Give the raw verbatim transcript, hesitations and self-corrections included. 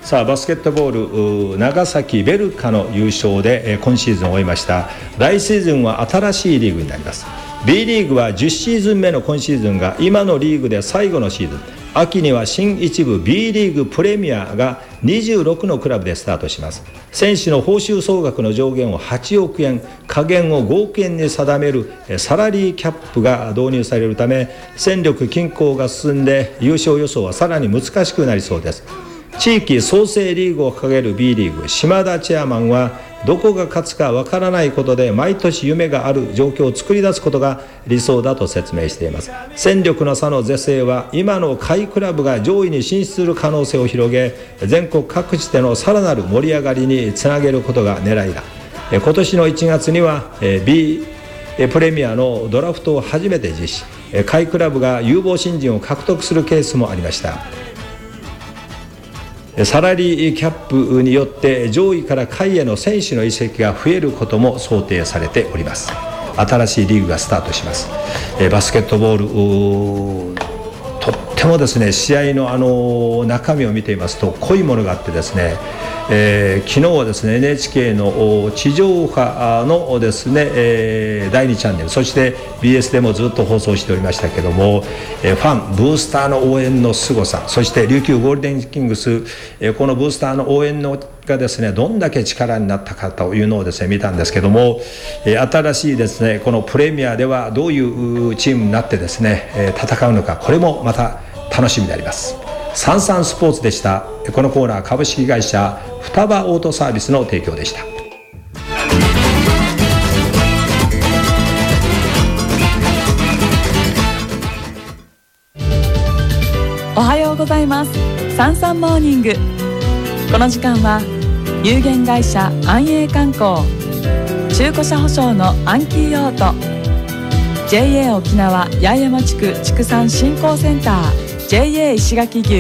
さあバスケットボール長崎ベルカの優勝で今シーズンを終えました。来シーズンは新しいリーグになります。 B リーグはじゅっシーズン目の今シーズンが今のリーグで最後のシーズン。秋には新一部 B リーグプレミアがにじゅうろくのクラブでスタートします。選手の報酬総額の上限をはちおくえん、下限をごおくえんに定めるサラリーキャップが導入されるため、戦力均衡が進んで優勝予想はさらに難しくなりそうです。地域創生リーグを掲げる B リーグ、島田チェアマンはどこが勝つかわからないことで毎年夢がある状況を作り出すことが理想だと説明しています。戦力の差の是正は今の下位クラブが上位に進出する可能性を広げ、全国各地でのさらなる盛り上がりにつなげることが狙いだ。今年のいちがつには B プレミアのドラフトを初めて実施、下位クラブが有望新人を獲得するケースもありました。サラリーキャップによって上位から下位への選手の移籍が増えることも想定されております。新しいリーグがスタートします。バスケットボールとってもですね、試合のあの中身を見ていますと濃いものがあってですね、えー、昨日はですね エヌエイチケー の地上波のですね、えー、だいにチャンネル、そして ビーエス でもずっと放送しておりましたけども、えー、ファンブースターの応援の凄さ、そして琉球ゴールデンキングス、えー、このブースターの応援のがですねどんだけ力になったかというのをですね見たんですけども、えー、新しいですねこのプレミアではどういうチームになってですね、えー、戦うのか、これもまた楽しみであります。サンサンスポーツでした。このコーナー株式会社双葉オートサービスの提供でした。 おはようございます。サンサンモーニング。この時間は有限会社安永観光、中古車保証のアンキーオート、 ジェイエー 沖縄八重山地区畜産振興センター、 ジェイエー 石垣牛